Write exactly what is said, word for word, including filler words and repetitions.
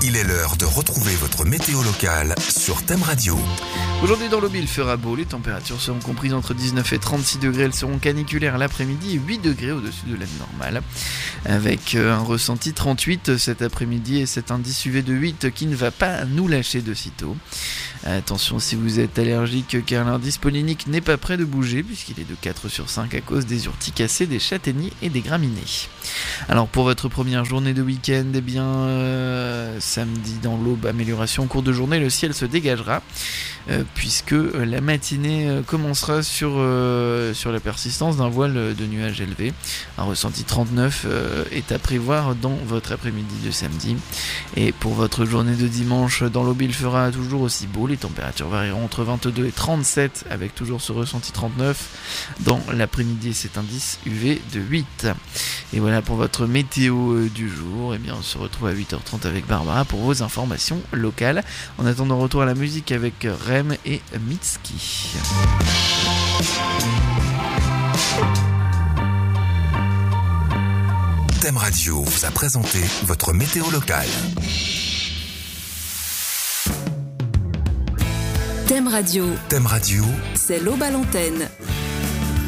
Il est l'heure de retrouver votre météo locale sur Thème Radio. Aujourd'hui dans l'Aube, il fera beau, les températures seront comprises entre dix-neuf et trente-six degrés, elles seront caniculaires l'après-midi et huit degrés au-dessus de la normale. Avec un ressenti trente-huit cet après-midi et cet indice U V de huit qui ne va pas nous lâcher de sitôt. Attention si vous êtes allergique car l'indice pollinique n'est pas prêt de bouger puisqu'il est de quatre sur cinq à cause des urticacées, des châtaigniers et des graminées. Alors pour votre première journée de week-end, eh bien euh, samedi dans l'Aube, amélioration en cours de journée, le ciel se dégagera euh, puisque la matinée euh, commencera sur, euh, sur la persistance d'un voile de nuages élevé. Un ressenti trente-neuf euh, est à prévoir dans votre après-midi de samedi. Et pour votre journée de dimanche, dans l'Aube, il fera toujours aussi beau. Les températures varieront entre vingt-deux et trente-sept avec toujours ce ressenti trente-neuf. Dans l'après-midi, cet indice U V de huit. Et voilà pour votre météo du jour. Et bien, on se retrouve à huit heures trente avec Barbara pour vos informations locales. En attendant, retour à la musique avec Rem et Mitski. Thème Radio vous a présenté votre météo locale. Thème Radio. Thème Radio, C'est l'Aube à l'antenne.